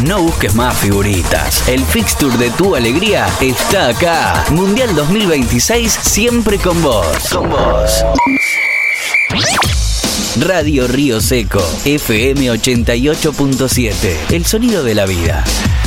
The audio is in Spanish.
No busques más figuritas. El fixture de tu alegría está acá. Mundial 2026, siempre con vos. Con vos. Radio Río Seco, FM 88.7. El sonido de la vida.